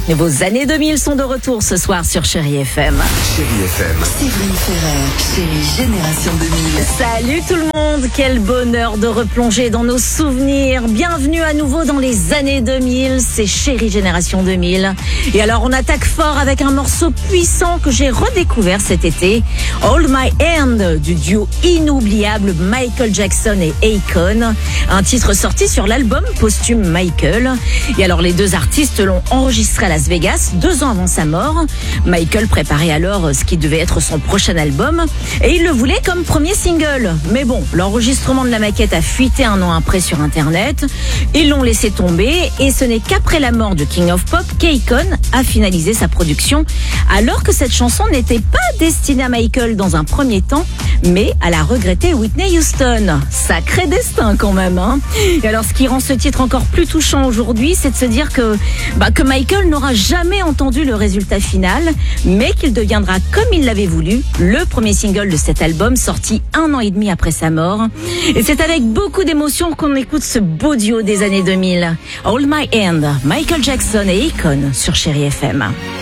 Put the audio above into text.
Vos années 2000 sont de retour ce soir sur Chérie FM. Chérie FM. Séverine Ferrer, Chérie Génération 2000. Salut tout le monde, quel bonheur de replonger dans nos souvenirs. Bienvenue à nouveau dans les années 2000, c'est Chérie Génération 2000. Et alors on attaque fort avec un morceau puissant que j'ai redécouvert cet été, Hold My Hand, du duo inoubliable Michael Jackson et Akon. Un titre sorti sur l'album posthume Michael. Et alors les deux artistes l'ont enregistré à Las Vegas 2 ans avant sa mort. Michael préparait alors ce qui devait être son prochain album et il le voulait comme premier single. Mais bon, l'enregistrement de la maquette a fuité 1 an après sur internet. Ils l'ont laissé tomber et ce n'est qu'après la mort de King of Pop qu'Akon a finalisé sa production, alors que cette chanson n'était pas destinée à Michael dans un premier temps, mais à la regrettée Whitney Houston. Sacré destin quand même, hein. Et alors ce qui rend ce titre encore plus touchant aujourd'hui, c'est de se dire que Michael n'aura jamais entendu le résultat final, mais qu'il deviendra, comme il l'avait voulu, le premier single de cet album sorti 1 an et demi après sa mort. Et c'est avec beaucoup d'émotion qu'on écoute ce beau duo des années 2000. Hold My Hand, Michael Jackson et Akon sur Chérie FM.